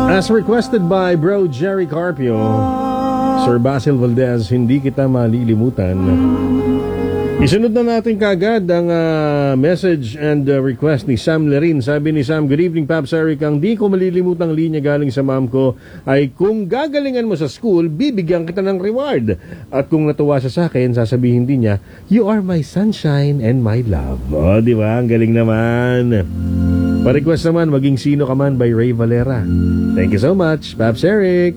As requested by Bro Jerry Carpio, Sir Basil Valdez, hindi kita malilimutan. Isunod na natin kagad ang message and request ni Sam Lerin. Sabi ni Sam, good evening Paps Eric. Ang di ko malilimutang linya galing sa mom ko ay kung gagalingan mo sa school, bibigyan kita ng reward. At kung natuwa siya sa akin, sasabihin din niya, you are my sunshine and my love. O, di ba? Ang galing naman. Pa-request naman, Maging Sino Ka Man by Ray Valera. Thank you so much, Paps Eric.